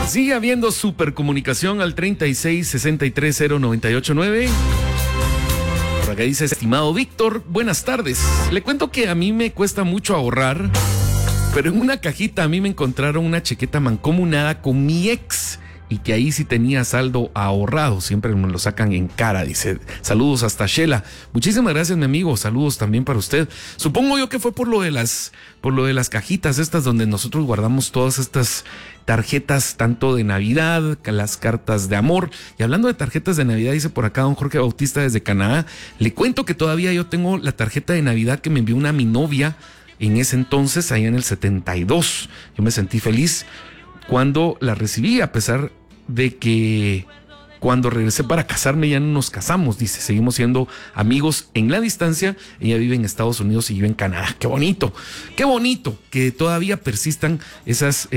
Sigue habiendo supercomunicación al 36630989. Por acá dice, estimado Víctor, buenas tardes. Le cuento que a mí me cuesta mucho ahorrar, pero en una cajita a mí me encontraron una chaqueta mancomunada con mi ex y que ahí sí tenía saldo ahorrado. Siempre me lo sacan en cara, dice. Saludos hasta Shela. Muchísimas gracias, mi amigo. Saludos también para usted. Supongo yo que fue por lo de las cajitas estas donde nosotros guardamos todas estas tarjetas, tanto de Navidad, las cartas de amor. Y hablando de tarjetas de Navidad, dice por acá don Jorge Bautista desde Canadá, le cuento que todavía yo tengo la tarjeta de Navidad que me envió mi novia en ese entonces, allá en el 72. Yo me sentí feliz cuando la recibí, a pesar de que cuando regresé para casarme ya no nos casamos, dice. Seguimos siendo amigos en la distancia. Ella vive en Estados Unidos y yo en Canadá. Qué bonito que todavía persistan esas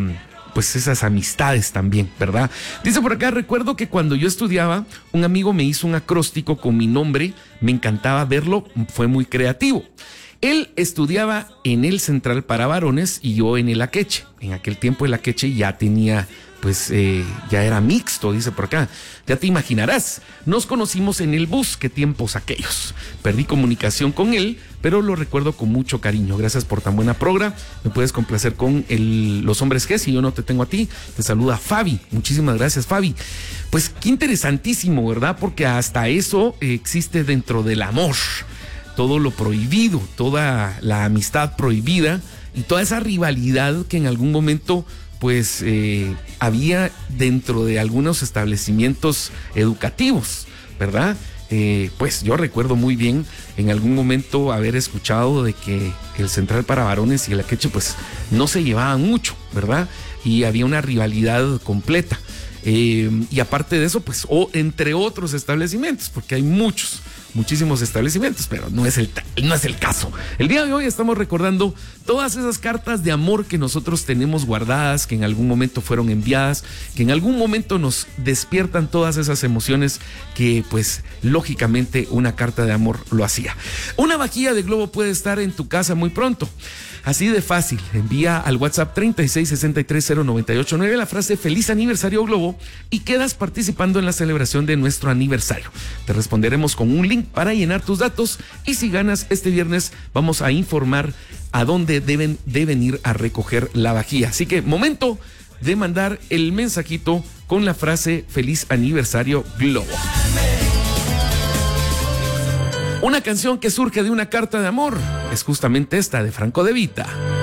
amistades también, ¿verdad? Dice por acá, recuerdo que cuando yo estudiaba, un amigo me hizo un acróstico con mi nombre. Me encantaba verlo, fue muy creativo. Él estudiaba en el Central para Varones y yo en el Akeche. En aquel tiempo el Akeche ya tenía, ya era mixto, dice por acá. Ya te imaginarás. Nos conocimos en el bus, qué tiempos aquellos. Perdí comunicación con él, pero lo recuerdo con mucho cariño. Gracias por tan buena progra. Me puedes complacer con los hombres G, si yo no te tengo a ti. Te saluda Fabi. Muchísimas gracias, Fabi. Pues qué interesantísimo, ¿verdad? Porque hasta eso existe dentro del amor. Todo lo prohibido, toda la amistad prohibida y toda esa rivalidad que en algún momento había dentro de algunos establecimientos educativos, ¿verdad? Yo recuerdo muy bien en algún momento haber escuchado de que el Central para Varones y el Akeche no se llevaban mucho, ¿verdad? Y había una rivalidad completa. Y aparte de eso, entre otros establecimientos, porque hay muchísimos establecimientos, pero no es el caso. El día de hoy estamos recordando todas esas cartas de amor que nosotros tenemos guardadas, que en algún momento fueron enviadas, que en algún momento nos despiertan todas esas emociones que lógicamente una carta de amor lo hacía. Una vajilla de globo puede estar en tu casa muy pronto. Así de fácil, envía al WhatsApp 36630989 la frase Feliz Aniversario Globo y quedas participando en la celebración de nuestro aniversario. Te responderemos con un link para llenar tus datos y si ganas este viernes vamos a informar a dónde deben de venir a recoger la vajilla. Así que momento de mandar el mensajito con la frase Feliz Aniversario Globo. Una canción que surge de una carta de amor es justamente esta de Franco De Vita.